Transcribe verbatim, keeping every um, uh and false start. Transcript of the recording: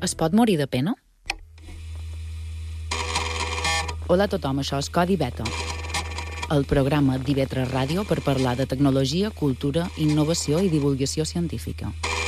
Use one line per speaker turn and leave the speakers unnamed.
Es pot morir de pena? Hola a tothom, això és Codi Beta, el programa d'I V tres Ràdio per parlar de tecnologia, cultura, innovació i divulgació científica.